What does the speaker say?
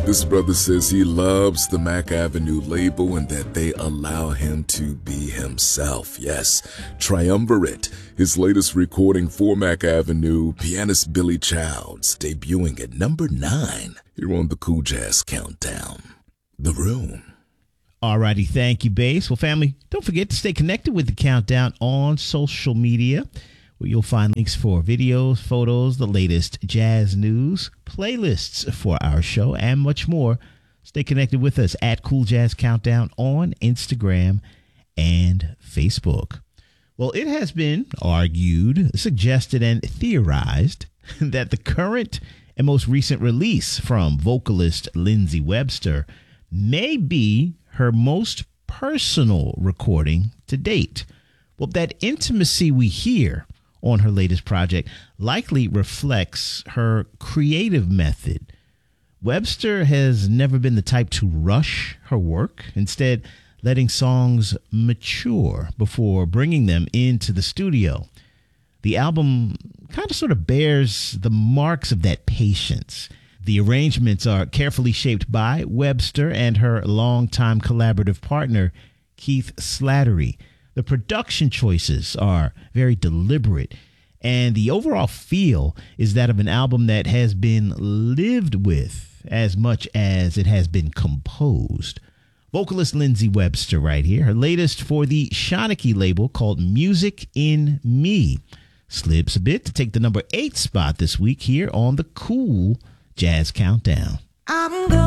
This brother says he loves the Mac Avenue label and that they allow him to be himself. Yes, Triumvirate, his latest recording for Mac Avenue, pianist Billy Childs, debuting at number 9 here on the Cool Jazz Countdown. The Room. Alrighty, thank you, Bass. Well, family, don't forget to stay connected with the Countdown on social media, where you'll find links for videos, photos, the latest jazz news, playlists for our show, and much more. Stay connected with us at Cool Jazz Countdown on Instagram and Facebook. Well, it has been argued, suggested, and theorized that the current and most recent release from vocalist Lindsey Webster may be her most personal recording to date. Well, that intimacy we hear on her latest project likely reflects her creative method. Webster has never been the type to rush her work, instead letting songs mature before bringing them into the studio. The album kind of sort of bears the marks of that patience. The arrangements are carefully shaped by Webster and her longtime collaborative partner, Keith Slattery. The production choices are very deliberate, and the overall feel is that of an album that has been lived with as much as it has been composed. Vocalist Lindsey Webster right here. Her latest for the Shanachie label called Music in Me slips a bit to take the number 8 spot this week here on the Cool Jazz Countdown. I'm going